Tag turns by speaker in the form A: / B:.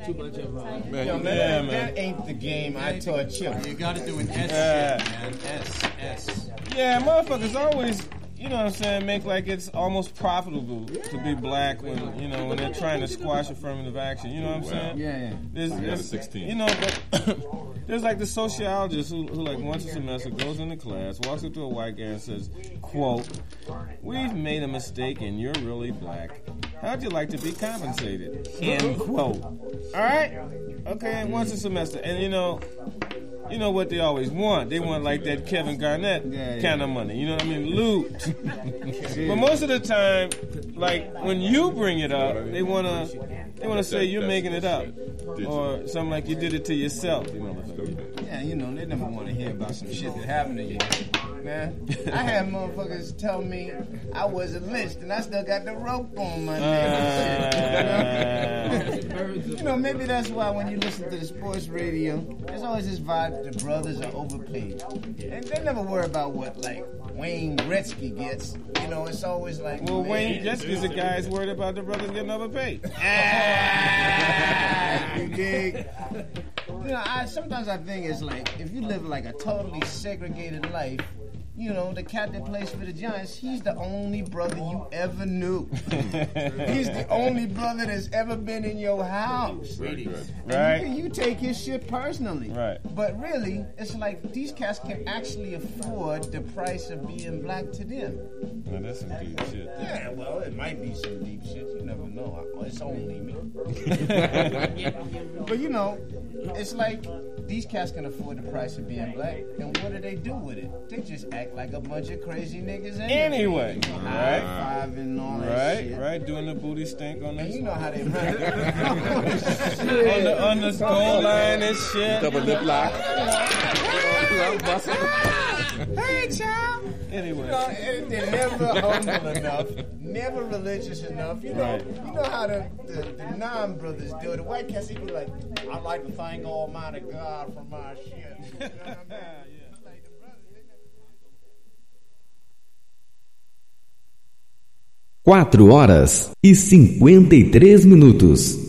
A: too much of
B: man.
C: Yo, man, that ain't the game I taught you.
D: You got to do an S shit, man. S.
B: Yeah, motherfuckers always, you know what I'm saying, make like it's almost profitable to be black when, you know, when they're trying to squash affirmative action. You know what I'm saying?
C: Yeah.
B: There's
E: 16.
B: You know, but there's like the sociologist who like once a semester goes into class, walks up to a white guy and says, quote, "We've made a mistake and you're really black. How'd you like to be compensated?" End quote. All right? Okay, once a semester. And you know what they always want. They want like that Kevin Garnett kind of money. You know what I mean? Loot. But most of the time, like when you bring it up, they wanna say you're making it up. Or something like you did it to yourself, you motherfucker.
C: Yeah, you know, they never want to hear about some shit that happened to you. Man, I had motherfuckers tell me I wasn't lynched and I still got the rope on my neck. You know, maybe that's why when you listen to the sports radio, there's always this vibe that the brothers are overpaid. And they never worry about what, like, Wayne Gretzky gets. You know, it's always like...
B: Well, Wayne Gretzky's the guy who's worried about the brothers getting overpaid.
C: You dig? You know, sometimes I think it's like, if you live like a totally segregated life, you know, the cat that plays for the Giants, he's the only brother you ever knew. He's the only brother that's ever been in your house.
B: Right.
C: You take his shit personally.
B: Right.
C: But really, it's like these cats can actually afford the price of being black to them.
B: Well, that's some deep shit.
C: Yeah, well, it might be some deep shit. You never know. It's only me. But, you know, it's like these cats can afford the price of being black. And what do they do with it? They just act like a bunch of crazy niggas
B: anyway. Right?
C: Five and all that shit.
B: Right, doing the booty stink on
C: And
B: this.
C: you know how they
B: on the goal line and shit.
E: Double lip lock.
C: Hey, child.
B: Anyway.
C: You know, they're never humble enough, never religious enough. You know, you know how the non-brothers do it. The white cats, they be like, I like to thank Almighty God for my shit. You know what I mean?
F: 4 horas e 53 minutos.